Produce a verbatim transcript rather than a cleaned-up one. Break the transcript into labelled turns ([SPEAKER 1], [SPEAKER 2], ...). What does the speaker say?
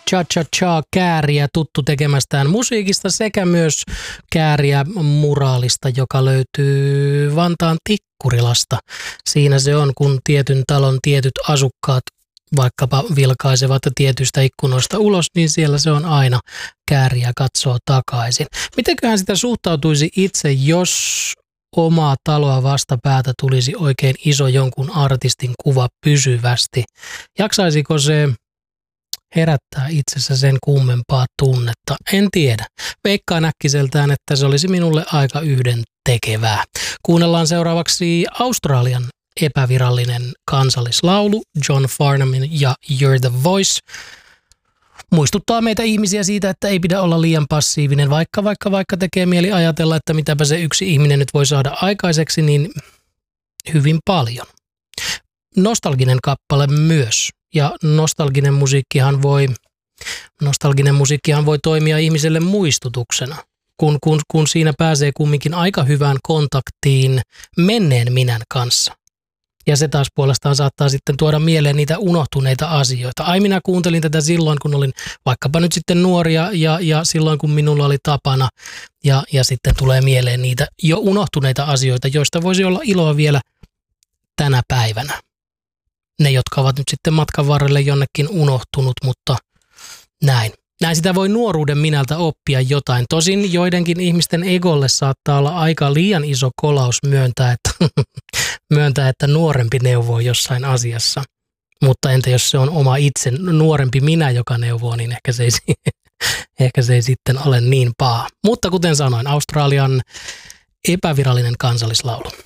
[SPEAKER 1] Cha-cha-cha kääriä tuttu tekemästään musiikista sekä myös kääriä muraalista, joka löytyy Vantaan Tikkurilasta. Siinä se on, kun tietyn talon tietyt asukkaat vaikkapa vilkaisevat tietyistä ikkunoista ulos, niin siellä se on aina kääriä katsoo takaisin. Mitenköhän sitä suhtautuisi itse, jos omaa taloa vastapäätä tulisi oikein iso jonkun artistin kuva pysyvästi? Jaksaisiko se herättää itsessä sen kummempaa tunnetta? En tiedä. Veikkaan äkkiseltään, että se olisi minulle aika yhden tekevää. Kuunnellaan seuraavaksi Australian epävirallinen kansallislaulu John Farnamin ja You're the Voice. Muistuttaa meitä ihmisiä siitä, että ei pidä olla liian passiivinen, vaikka vaikka vaikka tekee mieli ajatella, että mitäpä se yksi ihminen nyt voi saada aikaiseksi, niin hyvin paljon. Nostalginen kappale myös. Ja nostalginen musiikkihan voi, nostalginen musiikkihan voi toimia ihmiselle muistutuksena, kun, kun, kun siinä pääsee kumminkin aika hyvään kontaktiin menneen minän kanssa. Ja se taas puolestaan saattaa sitten tuoda mieleen niitä unohtuneita asioita. Ai minä kuuntelin tätä silloin, kun olin vaikkapa nyt sitten nuoria ja, ja silloin, kun minulla oli tapana. Ja, ja sitten tulee mieleen niitä jo unohtuneita asioita, joista voisi olla iloa vielä tänä päivänä. Ne, jotka ovat nyt sitten matkan varrelle jonnekin unohtunut, mutta näin. Näin sitä voi nuoruuden minältä oppia jotain. Tosin joidenkin ihmisten egolle saattaa olla aika liian iso kolaus myöntää, että, myöntää, että nuorempi neuvoo jossain asiassa. Mutta entä jos se on oma itse nuorempi minä, joka neuvoo, niin ehkä se ei, ehkä se ei sitten ole niin paha. Mutta kuten sanoin, Australian epävirallinen kansallislaulu.